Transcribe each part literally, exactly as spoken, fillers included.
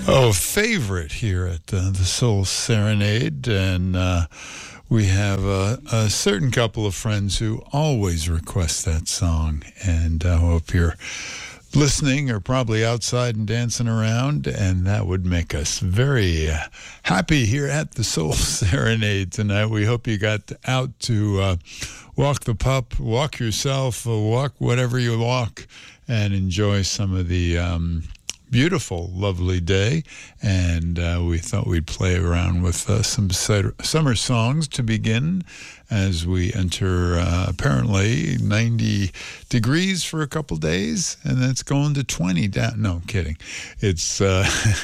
Oh, favorite here at uh, the Soul Serenade, and uh, we have a, a certain couple of friends who always request that song, and I hope you're listening or probably outside and dancing around, and that would make us very uh, happy here at the Soul Serenade tonight. We hope you got out to uh, walk the pup, walk yourself, uh, walk whatever you walk, and enjoy some of the um, beautiful, lovely day. And uh, we thought we'd play around with uh, some summer songs to begin as we enter uh, apparently ninety degrees for a couple days, and then it's going to twenty down. No, I'm kidding. It's, uh,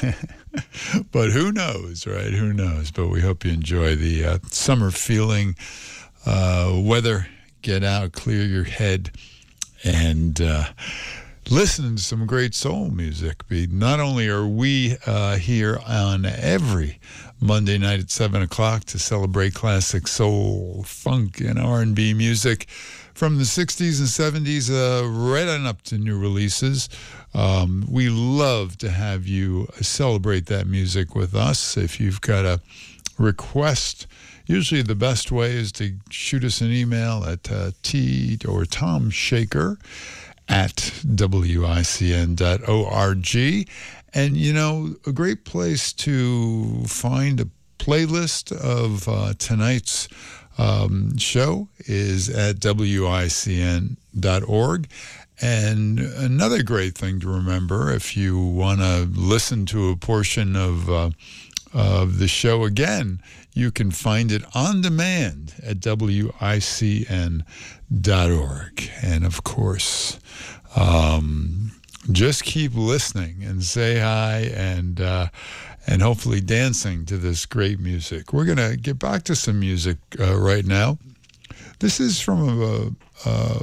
but who knows, right? Who knows? But we hope you enjoy the uh, summer feeling, uh, weather. Get out, clear your head, and uh, listen to some great soul music. Not only are we uh, here on every Monday night at seven o'clock to celebrate classic soul, funk, and R and B music from the sixties and seventies, uh, right on up to new releases. Um, we love to have you celebrate that music with us. If you've got a request, usually the best way is to shoot us an email at uh, T or Tom Shaker at W I C N dot org. And, you know, a great place to find a playlist of uh, tonight's um, show is at W I C N dot org. And another great thing to remember, if you want to listen to a portion of uh, of the show again, you can find it on demand at W I C N dot org. And of course, um, just keep listening and say hi and uh, and hopefully dancing to this great music. We're going to get back to some music uh, right now. This is from a, a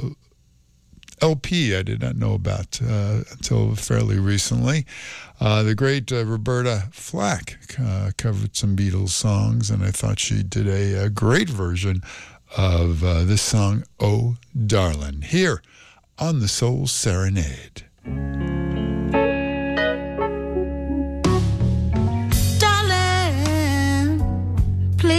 L P I did not know about uh, until fairly recently. Uh, the great uh, Roberta Flack uh, covered some Beatles songs, and I thought she did a, a great version of uh, this song, Oh Darlin', here on the Soul Serenade.